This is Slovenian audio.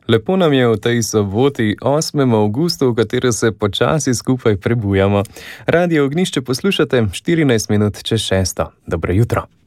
Lepo nam je v tej soboti, 8. avgustu, v katero se počasi skupaj prebujamo. Radio Ognjišče poslušate 14 minut čez 6. Dobro jutro.